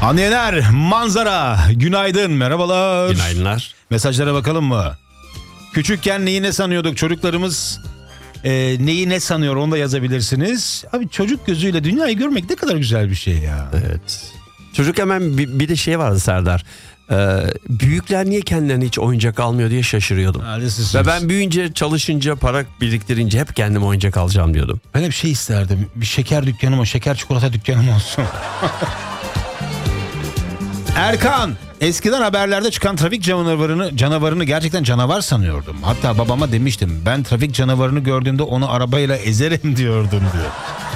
Anneler, manzara, günaydın, merhabalar. Günaydınlar. Mesajlara bakalım mı? Küçükken neyi ne sanıyorduk çocuklarımız? Neyi ne sanıyor onu da yazabilirsiniz. Abi çocuk gözüyle dünyayı görmek ne kadar güzel bir şey ya. Evet. Çocuk hemen bir de şey vardı Serdar. Büyükler niye kendilerine hiç oyuncak almıyor diye şaşırıyordum. Ve ben büyüyünce, çalışınca, para biriktirince hep kendime oyuncak alacağım diyordum. Ben hep şey isterdim. Bir şeker dükkanım, şeker çikolata dükkanım olsun. Erkan, eskiden haberlerde çıkan trafik canavarını gerçekten canavar sanıyordum. Hatta babama demiştim, ben trafik canavarını gördüğümde onu arabayla ezerim diyordum diyor.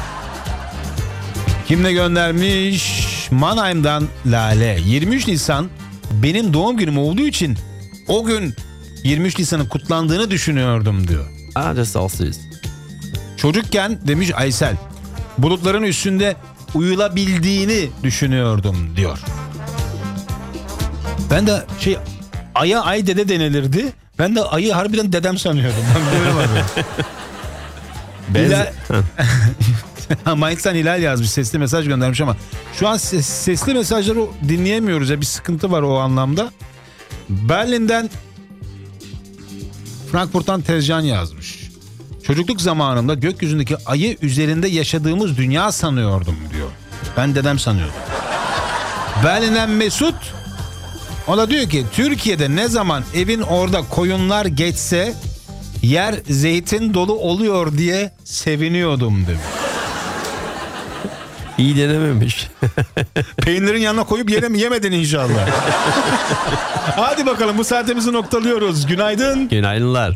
Kim ne göndermiş? Mannheim'dan Lale. 23 Nisan benim doğum günüm olduğu için o gün 23 Nisan'ın kutlandığını düşünüyordum diyor. Salsız. Çocukken demiş Aysel, bulutların üstünde uyulabildiğini düşünüyordum diyor. Ben de Ay'a ay dede denilirdi. Ben de ayı harbiden dedem sanıyordum. Mayıs'tan Hilal yazmış, sesli mesaj göndermiş ama şu an sesli mesajları dinleyemiyoruz ya, bir sıkıntı var o anlamda. Berlin'den Frankfurt'tan Tezcan yazmış. Çocukluk zamanımda gökyüzündeki ayı üzerinde yaşadığımız dünya sanıyordum diyor. Ben dedem sanıyordum. Berlin'den Mesut, o da diyor ki Türkiye'de ne zaman evin orada koyunlar geçse yer zeytin dolu oluyor diye seviniyordum demiş. İyi denememiş. Peynirin yanına koyup yemedin inşallah. Hadi bakalım, bu saatimizi noktalıyoruz. Günaydın. Günaydınlar.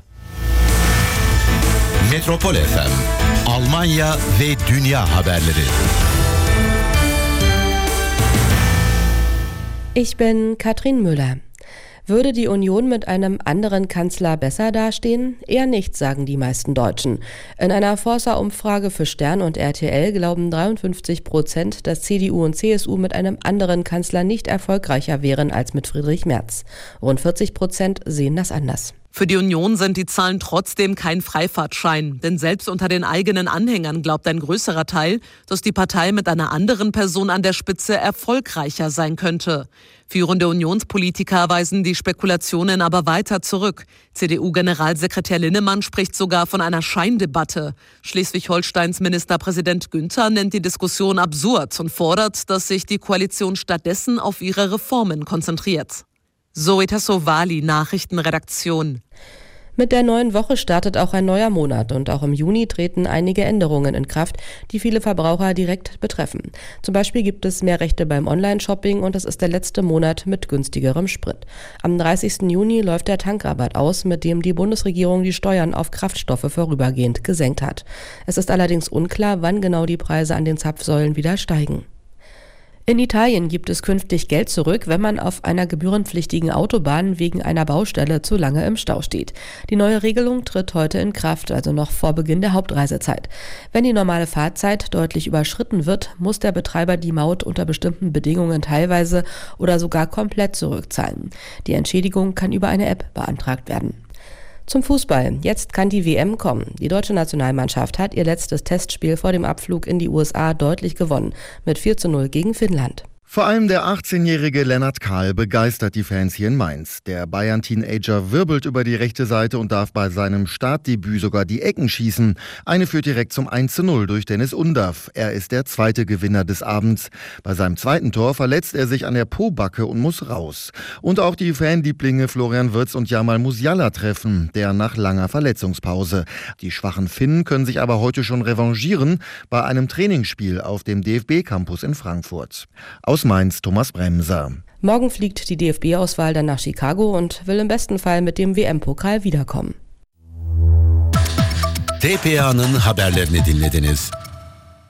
Metropol FM, Almanya ve dünya haberleri. Ich bin Katrin Müller. Würde die Union mit einem anderen Kanzler besser dastehen? Eher nicht, sagen die meisten Deutschen. In einer Forsa-Umfrage für Stern und RTL glauben 53%, dass CDU und CSU mit einem anderen Kanzler nicht erfolgreicher wären als mit Friedrich Merz. Rund 40% sehen das anders. Für die Union sind die Zahlen trotzdem kein Freifahrtschein. Denn selbst unter den eigenen Anhängern glaubt ein größerer Teil, dass die Partei mit einer anderen Person an der Spitze erfolgreicher sein könnte. Führende Unionspolitiker weisen die Spekulationen aber weiter zurück. CDU-Generalsekretär Linnemann spricht sogar von einer Scheindebatte. Schleswig-Holsteins Ministerpräsident Günther nennt die Diskussion absurd und fordert, dass sich die Koalition stattdessen auf ihre Reformen konzentriert. Zoe Tassovali, Nachrichtenredaktion. Mit der neuen Woche startet auch ein neuer Monat und auch im Juni treten einige Änderungen in Kraft, die viele Verbraucher direkt betreffen. Zum Beispiel gibt es mehr Rechte beim Online-Shopping und es ist der letzte Monat mit günstigerem Sprit. Am 30. Juni läuft der Tankrabatt aus, mit dem die Bundesregierung die Steuern auf Kraftstoffe vorübergehend gesenkt hat. Es ist allerdings unklar, wann genau die Preise an den Zapfsäulen wieder steigen. In Italien gibt es künftig Geld zurück, wenn man auf einer gebührenpflichtigen Autobahn wegen einer Baustelle zu lange im Stau steht. Die neue Regelung tritt heute in Kraft, also noch vor Beginn der Hauptreisezeit. Wenn die normale Fahrzeit deutlich überschritten wird, muss der Betreiber die Maut unter bestimmten Bedingungen teilweise oder sogar komplett zurückzahlen. Die Entschädigung kann über eine App beantragt werden. Zum Fußball. Jetzt kann die WM kommen. Die deutsche Nationalmannschaft hat ihr letztes Testspiel vor dem Abflug in die USA deutlich gewonnen. Mit 4:0 gegen Finnland. Vor allem der 18-jährige Lennart Kahl begeistert die Fans hier in Mainz. Der Bayern-Teenager wirbelt über die rechte Seite und darf bei seinem Startdebüt sogar die Ecken schießen. Eine führt direkt zum 1:0 durch Dennis Undaff. Er ist der zweite Gewinner des Abends. Bei seinem zweiten Tor verletzt er sich an der Pobacke und muss raus. Und auch die Fanlieblinge Florian Wirtz und Jamal Musiala treffen, der nach langer Verletzungspause. Die schwachen Finnen können sich aber heute schon revanchieren bei einem Trainingsspiel auf dem DFB-Campus in Frankfurt. Aus Mainz Thomas Bremser. Morgen fliegt die DFB-Auswahl dann nach Chicago und will im besten Fall mit dem WM-Pokal wiederkommen. TPA'nın haberlerini dinlediniz.